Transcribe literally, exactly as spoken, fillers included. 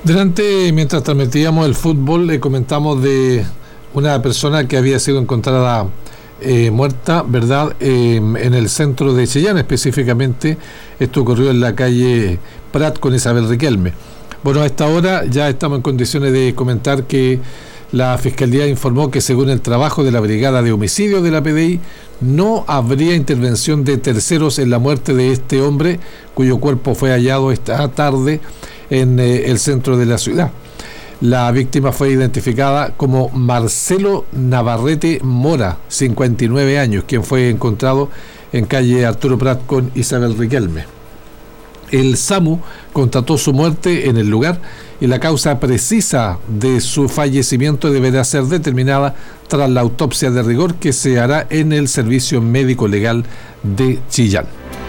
Delante, mientras transmitíamos el fútbol, le comentamos de una persona que había sido encontrada eh, muerta, ¿verdad?, eh, en el centro de Chillán específicamente. Esto ocurrió en la calle Prat con Isabel Riquelme. Bueno, a esta hora ya estamos en condiciones de comentar que la Fiscalía informó que según el trabajo de la Brigada de Homicidios de la P D I, no habría intervención de terceros en la muerte de este hombre, cuyo cuerpo fue hallado esta tarde en eh, el centro de la ciudad. La víctima fue identificada como Marcelo Navarrete Mora, cincuenta y nueve años, quien fue encontrado en calle Arturo Prat con Isabel Riquelme. El SAMU constató su muerte en el lugar y la causa precisa de su fallecimiento deberá ser determinada tras la autopsia de rigor que se hará en el Servicio Médico Legal de Chillán.